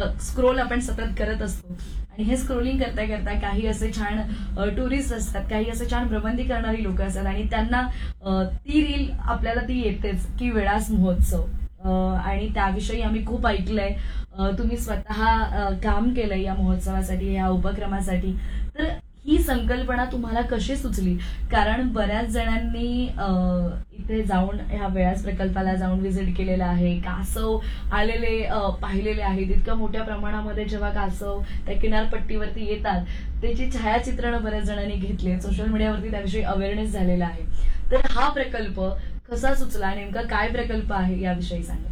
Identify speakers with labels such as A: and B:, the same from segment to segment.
A: Scroll आपण सतत करत असतो आणि हे स्क्रोलिंग करता करता काही असे छान टुरिस्ट असतात, काही असे छान भ्रमंती करणारी लोक असतात आणि त्यांना ती रील आपल्याला ती येतेच की विळास महोत्सव. आणि त्याविषयी आम्ही खूप ऐकलंय. तुम्ही स्वतः काम केलंय या महोत्सवासाठी, या उपक्रमासाठी. तर ही संकल्पना तुम्हाला कशी सुचली? कारण बऱ्याच जणांनी इथे जाऊन ह्या वेळास प्रकल्पाला जाऊन व्हिजिट केलेलं आहे, कासव आलेले पाहिलेले आहेत. इतक्या मोठ्या प्रमाणामध्ये जेव्हा कासव त्या किनारपट्टीवरती येतात त्याची छायाचित्रणं बऱ्याच जणांनी घेतली, सोशल मीडियावरती त्याविषयी अवेअरनेस झालेला आहे. तर हा प्रकल्प कसा सुचला, नेमका काय प्रकल्प आहे याविषयी सांगा.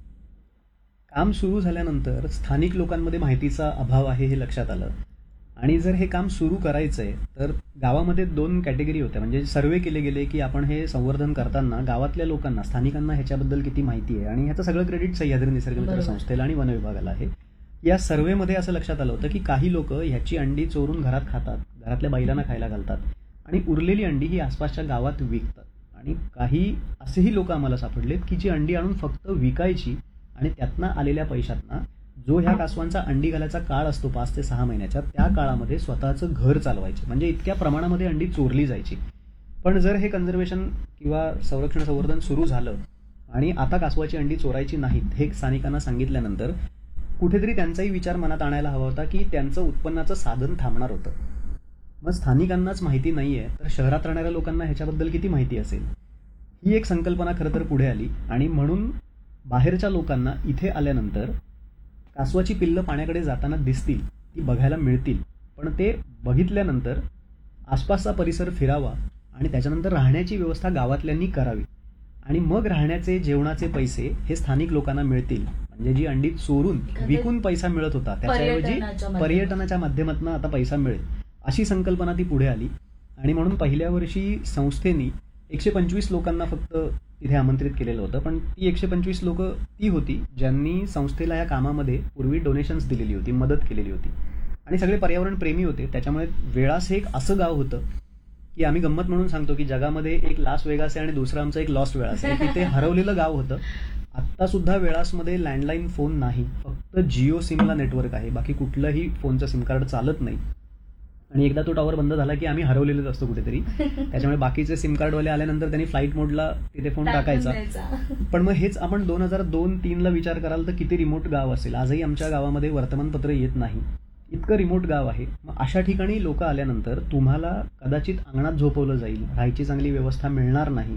B: काम सुरू झाल्यानंतर स्थानिक लोकांमध्ये माहितीचा अभाव आहे हे लक्षात आलं आणि जर हे काम सुरू करायचंय तर गावामध्ये 2 कॅटेगरी होत्या. म्हणजे सर्वे केले गेले की आपण हे संवर्धन करताना गावातल्या लोकांना, स्थानिकांना ह्याच्याबद्दल किती माहिती आहे, आणि ह्याचं सगळं क्रेडिट सह्याद्री निसर्गमित्र संस्थेला आणि वन विभागाला आहे. या सर्वेमध्ये असं लक्षात आलं होतं की काही लोक ह्याची अंडी चोरून घरात खातात, घरातल्या बैलांना खायला घालतात आणि उरलेली अंडी ही आसपासच्या गावात विकतात. आणि काही असेही लोक आम्हाला सापडलेत की जी अंडी आणून फक्त विकायची आणि त्यातनं आलेल्या पैशातनं जो ह्या कासवांचा अंडी घालायचा काळ असतो 5 ते 6 महिन्याच्या, त्या काळामध्ये स्वतःचं घर चालवायचे. म्हणजे इतक्या प्रमाणामध्ये अंडी चोरली जायची. पण जर हे कन्झर्वेशन किंवा संरक्षण संवर्धन सुरू झालं आणि आता कासवाची अंडी चोरायची नाहीत हे स्थानिकांना सांगितल्यानंतर कुठेतरी त्यांचाही विचार मनात आणायला हवा होता की त्यांचं उत्पन्नाचं साधन थांबणार होतं. मग स्थानिकांनाच माहिती नाहीये तर शहरात राहणाऱ्या लोकांना ह्याच्याबद्दल किती माहिती असेल, ही एक संकल्पना खरं तर पुढे आली. आणि म्हणून बाहेरच्या लोकांना इथे आल्यानंतर कासवाची पिल्लं पाण्याकडे जाताना दिसतील, ती बघायला मिळतील, पण ते बघितल्यानंतर आसपासचा परिसर फिरावा आणि त्याच्यानंतर राहण्याची व्यवस्था गावातल्यांनी करावी आणि मग राहण्याचे, जेवणाचे पैसे हे स्थानिक लोकांना मिळतील. म्हणजे जी अंडी चोरून विकून पैसा मिळत होता त्याच्याऐवजी पर्यटनाच्या माध्यमातून आता पैसा मिळेल, अशी संकल्पना ती पुढे आली. आणि म्हणून पहिल्या वर्षी संस्थेनी 125 लोकांना फक्त तिथे आमंत्रित केलेलं होतं. पण ती 125 लोक ती होती ज्यांनी संस्थेला या कामामध्ये पूर्वी डोनेशन्स दिलेली होती, मदत केलेली होती आणि सगळे पर्यावरण प्रेमी होते. त्याच्यामुळे वेळास हे एक असं गाव होतं की आम्ही गंमत म्हणून सांगतो की जगामध्ये एक लास वेगास आहे आणि दुसरं आमचं एक लॉस्ट वेळास आहे, की ते हरवलेलं गाव होतं. आत्ता सुद्धा वेळासमध्ये लँडलाईन फोन नाही, फक्त जिओ सिमला नेटवर्क आहे, बाकी कुठलंही फोनचं सिम कार्ड चालत नाही. आणि एकदा तो टॉवर बंद झाला की आम्ही हरवलेलोच असतो कुठेतरी. त्याच्यामुळे बाकीचे सिम कार्डवाले आल्यानंतर त्यांनी फ्लाईट मोडला तिथे फोन टाकायचा. पण मग हेच आपण 2002-03 विचार कराल तर किती रिमोट गाव असेल. आजही आमच्या गावामध्ये वर्तमानपत्र येत नाही, इतकं रिमोट गाव आहे. मग अशा ठिकाणी लोक आल्यानंतर तुम्हाला कदाचित अंगणात झोपवलं जाईल, राहायची चांगली व्यवस्था मिळणार नाही,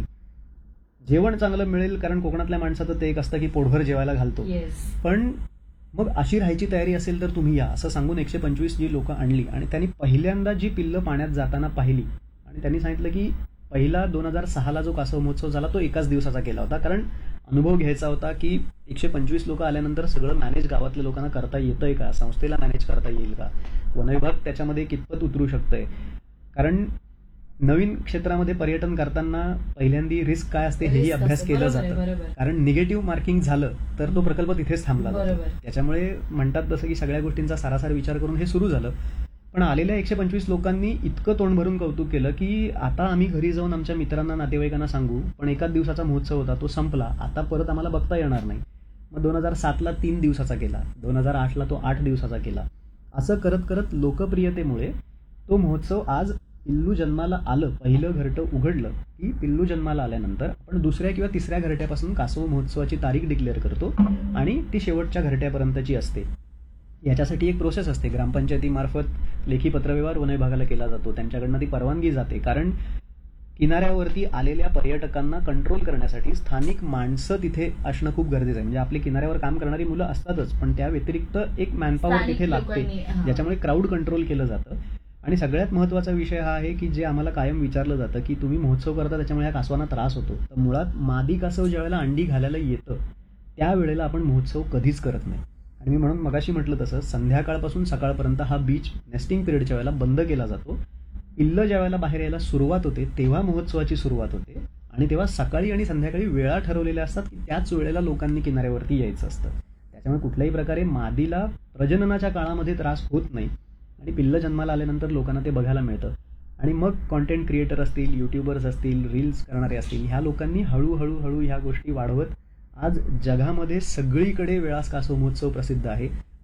B: जेवण चांगलं मिळेल कारण कोकणातल्या माणसाचं ते एक असतं की पोटभर जेवायला घालतो, पण मग अशी राहायची तयारी असेल तर तुम्ही या, असं सांगून 125 जी लोकं आणली. आणि त्यांनी पहिल्यांदा जी पिल्लं पाण्यात जाताना पाहिली आणि त्यांनी सांगितलं की पहिला 2006ला जो कासव महोत्सव झाला तो एकाच दिवसाचा केला होता, कारण अनुभव घ्यायचा होता की 125 लोक आल्यानंतर सगळं मॅनेज गावातल्या लोकांना करता येतंय का, संस्थेला मॅनेज करता येईल का, वनविभाग त्याच्यामध्ये कितपत उतरू शकतंय. कारण नवीन क्षेत्रामध्ये पर्यटन करताना पहिल्यांदी रिस्क काय असते हेही अभ्यास केला जातं. कारण निगेटिव्ह मार्किंग झालं तर तो प्रकल्प तिथेच थांबला जातो. त्याच्यामुळे म्हणतात तसं की सगळ्या गोष्टींचा सारासार विचार करून हे सुरू झालं. पण आलेल्या 125 लोकांनी इतकं तोंड भरून कौतुक केलं की आता आम्ही घरी जाऊन आमच्या मित्रांना, नातेवाईकांना सांगू, पण एकाच दिवसाचा महोत्सव होता, तो संपला, आता परत आम्हाला बघता येणार नाही. मग 2007ला 3 दिवसाचा केला, 2008ला तो 8 दिवसाचा केला. असं करत करत लोकप्रियतेमुळे तो महोत्सव आज पिल्लू जन्माला आलं, पहिलं घरटं उघडलं की पिल्लू जन्माला आल्यानंतर आपण दुसऱ्या किंवा तिसऱ्या घरट्यापासून कासव महोत्सवाची तारीख डिक्लेअर करतो आणि ती शेवटच्या घरट्यापर्यंतची असते. याच्यासाठी एक प्रोसेस असते, ग्रामपंचायतीमार्फत लेखी पत्रव्यवहार वन विभागाला केला जातो, त्यांच्याकडनं ती परवानगी जाते. कारण किनाऱ्यावरती आलेल्या पर्यटकांना कंट्रोल करण्यासाठी स्थानिक माणसं तिथे असणं खूप गरजेचं आहे. म्हणजे आपली किनाऱ्यावर काम करणारी मुलं असतातच, पण त्या व्यतिरिक्त एक मॅनपॉवर तिथे लागते, ज्याच्यामुळे क्राऊड कंट्रोल केलं जातं. आणि सगळ्यात महत्त्वाचा विषय हा आहे की जे आम्हाला कायम विचारलं जातं की तुम्ही महोत्सव करता त्याच्यामुळे या कासवांना त्रास होतो. तर मुळात मादी कासव ज्या वेळेला अंडी घालायला येतं त्यावेळेला आपण महोत्सव कधीच करत नाही. आणि मी म्हणून मगाशी म्हटलं तसं संध्याकाळपासून सकाळपर्यंत हा बीच नेस्टिंग पिरियडच्या वेळेला बंद केला जातो. पिल्लं ज्या वेळेला बाहेर यायला सुरुवात होते तेव्हा महोत्सवाची सुरुवात होते आणि तेव्हा सकाळी आणि संध्याकाळी वेळा ठरवलेल्या असतात की त्याच वेळेला लोकांनी किनाऱ्यावरती यायचं असतं. त्याच्यामुळे कुठल्याही प्रकारे मादीला प्रजननाच्या काळामध्ये त्रास होत नाही आणि पिल्लं जन्माला आल्यानंतर लोकांना ते बघायला मिळतं. आणि मग कॉन्टेंट क्रिएटर असतील, युट्यूबर्स असतील, रील्स करणारे असतील, ह्या लोकांनी हळूहळू ह्या गोष्टी वाढवत आज जगामध्ये सगळीकडे वेळास कासव महोत्सव प्रसिद्ध आहे.